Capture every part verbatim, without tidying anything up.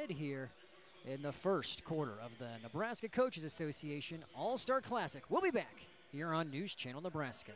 tied here in the first quarter of the Nebraska Coaches Association All-Star Classic. We'll be back here on News Channel Nebraska.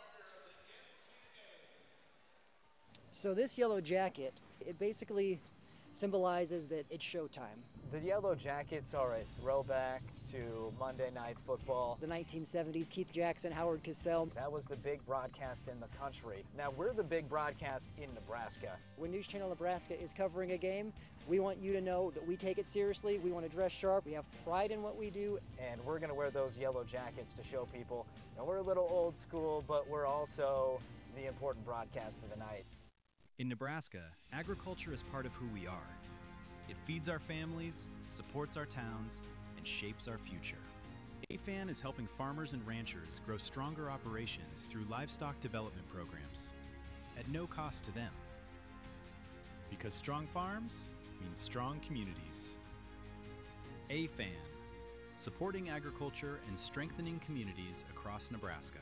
So this yellow jacket, it basically symbolizes that it's showtime. The Yellow Jackets are a throwback to Monday Night Football. The nineteen seventies, Keith Jackson, Howard Cosell. That was the big broadcast in the country. Now we're the big broadcast in Nebraska. When News Channel Nebraska is covering a game, we want you to know that we take it seriously. We want to dress sharp. We have pride in what we do. And we're going to wear those yellow jackets to show people that we're a little old school, but we're also the important broadcast of the night. In Nebraska, agriculture is part of who we are. It feeds our families, supports our towns, and shapes our future. A F A N is helping farmers and ranchers grow stronger operations through livestock development programs at no cost to them. Because strong farms means strong communities. A F A N, supporting agriculture and strengthening communities across Nebraska.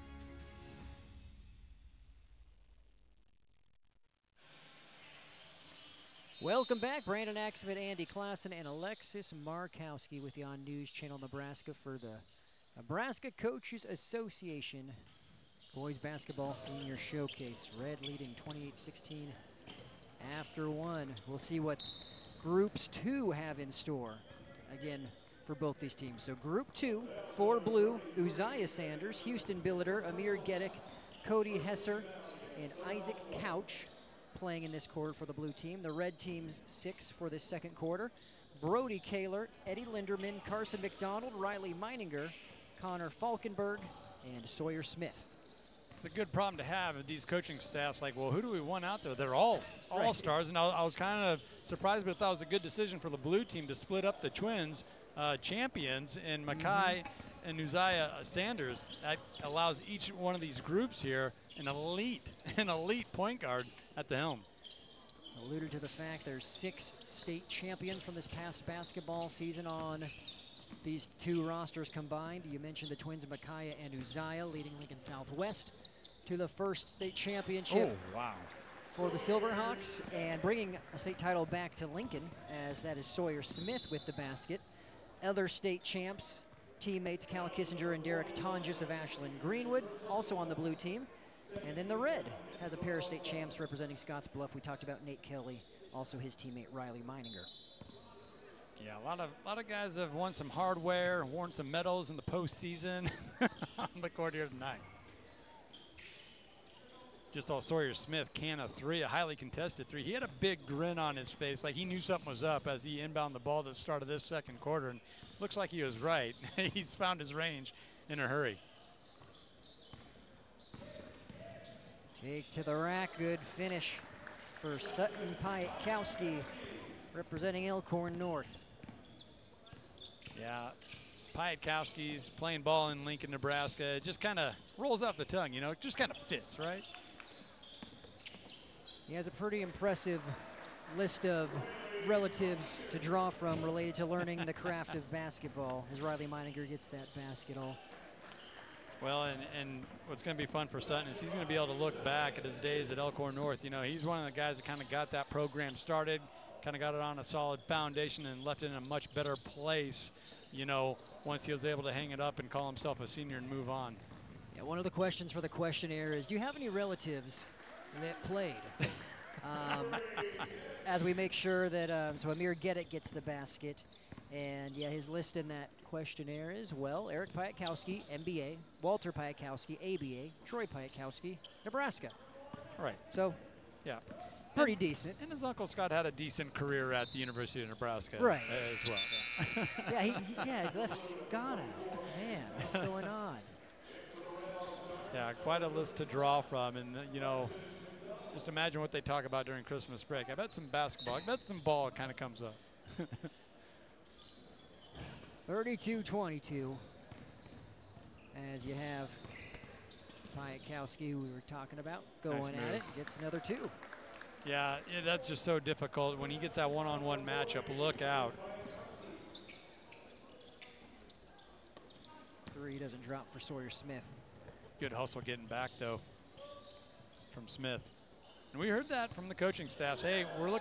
Welcome back. Brandon Axman, Andy Klassen, and Alexis Markowski with you on News Channel Nebraska for the Nebraska Coaches Association Boys Basketball Senior Showcase. Red leading twenty-eight sixteen after one. We'll see what Groups two have in store, again, for both these teams. So Group two, for blue, Uzziah Sanders, Houston Billiter, Amir Gedek, Cody Hesser, and Isaac Couch playing in this quarter for the blue team. The red team's six for this second quarter. Brody Kaler, Eddie Linderman, Carson McDonald, Riley Meininger, Connor Falkenberg, and Sawyer Smith. It's a good problem to have with these coaching staffs. Like, well, who do we want out there? They're all all-stars, and I, I was kind of surprised, but I thought it was a good decision for the blue team to split up the Twins uh, champions in Mackay mm-hmm. and Uzziah Sanders. That allows each one of these groups here an elite, an elite point guard at the helm. Alluded to the fact there's six state champions from this past basketball season on these two rosters combined. You mentioned the Twins, Micaiah and Uzziah, leading Lincoln Southwest to the first state championship. Oh, wow. For the Silverhawks, and bringing a state title back to Lincoln, as that is Sawyer Smith with the basket. Other state champs, teammates Cal Kissinger and Derek Tonjes of Ashland Greenwood, also on the blue team. And then the red has a pair of state champs representing Scotts Bluff. We talked about Nate Kelly, also his teammate Riley Meininger. Yeah, a lot of a lot of guys have won some hardware, worn some medals in the postseason on the court here tonight. Just saw Sawyer Smith can a three, a highly contested three. He had a big grin on his face, like he knew something was up as he inbound the ball at the start of this second quarter, and looks like he was right. He's found his range in a hurry. Take to the rack, good finish for Sutton Piatkowski, representing Elkhorn North. Yeah, Piatkowski's playing ball in Lincoln, Nebraska. It just kind of rolls off the tongue, you know, it just kind of fits, right? He has a pretty impressive list of relatives to draw from related to learning the craft of basketball, as Riley Meininger gets that basket all. Well, and, and what's going to be fun for Sutton is he's going to be able to look back at his days at Elkhorn North. You know, he's one of the guys that kind of got that program started, kind of got it on a solid foundation and left it in a much better place, you know, once he was able to hang it up and call himself a senior and move on. Yeah, one of the questions for the questionnaire is, do you have any relatives that played? um, as we make sure that, um, so Amir Gedek gets the basket. And yeah, his list in that questionnaire is, well, Eric Piatkowski, M B A, Walter Piatkowski, A B A, Troy Piatkowski, Nebraska. Right. So, yeah, pretty and, decent. And his Uncle Scott had a decent career at the University of Nebraska right. as well. Yeah, yeah, he, he, yeah, he left Scott out. Man, what's going on? Yeah, quite a list to draw from. And, uh, you know, just imagine what they talk about during Christmas break. I bet some basketball, I bet some ball kind of comes up. thirty-two twenty-two, as you have Piatkowski, who we were talking about, going nice at it, gets another two. Yeah, yeah, that's just so difficult. When he gets that one-on-one matchup, look out. Three doesn't drop for Sawyer Smith. Good hustle getting back, though, from Smith. And we heard that from the coaching staffs. Hey, we're looking